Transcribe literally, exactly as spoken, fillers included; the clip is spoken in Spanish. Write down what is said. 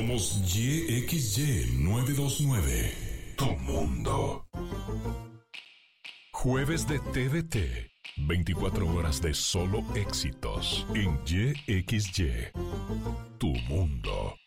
Somos Y X Y novecientos veintinueve. Tu mundo. Jueves de T V T. veinticuatro horas de solo éxitos en Y X Y. Tu mundo.